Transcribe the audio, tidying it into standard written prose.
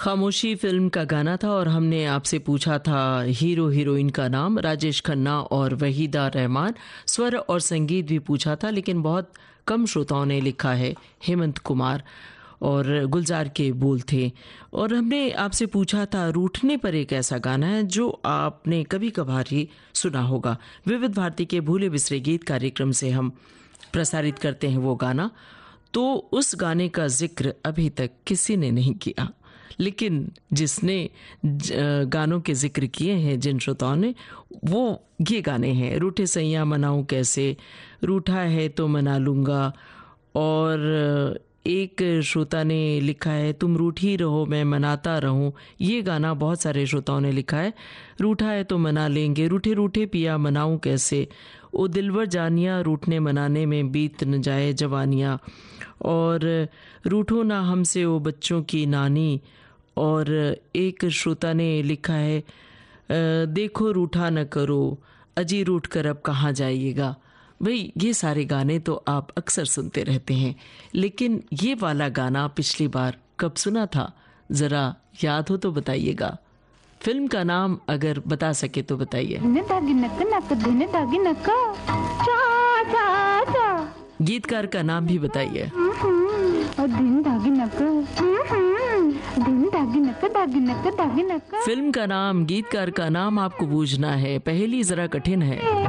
खामोशी फिल्म का गाना था और हमने आपसे पूछा था हीरो हीरोइन का नाम। राजेश खन्ना और वहीदा रहमान। स्वर और संगीत भी पूछा था, लेकिन बहुत कम श्रोताओं ने लिखा है। हेमंत कुमार और गुलजार के बोल थे। और हमने आपसे पूछा था रूठने पर एक ऐसा गाना है जो आपने कभी कभार ही सुना होगा। विविध भारती के भूले बिसरे गीत कार्यक्रम से हम प्रसारित करते हैं वो गाना। तो उस गाने का जिक्र अभी तक किसी ने नहीं किया, लेकिन जिसने गानों के जिक्र किए हैं जिन श्रोताओं ने, वो ये गाने हैं। रूठे सैया मनाऊं कैसे, रूठा है तो मना लूँगा, और एक श्रोता ने लिखा है तुम रूठी रहो मैं मनाता रहूं। ये गाना बहुत सारे श्रोताओं ने लिखा है। रूठा है तो मना लेंगे, रूठे रूठे पिया मनाऊं कैसे, ओ दिलवर जानिया रूठने मनाने में बीत न जाए जवानियाँ, और रूठो ना हमसे ओ बच्चों की नानी। और एक श्रोता ने लिखा है देखो रूठा न करो अजी रूठ कर अब कहाँ जाइएगा। भाई ये सारे गाने तो आप अक्सर सुनते रहते हैं, लेकिन ये वाला गाना पिछली बार कब सुना था, ज़रा याद हो तो बताइएगा। फिल्म का नाम अगर बता सके तो बताइए। गीतकार का नाम भी बताइए। फिल्म का नाम, गीतकार का नाम आपको बूझना है। पहेली जरा कठिन है।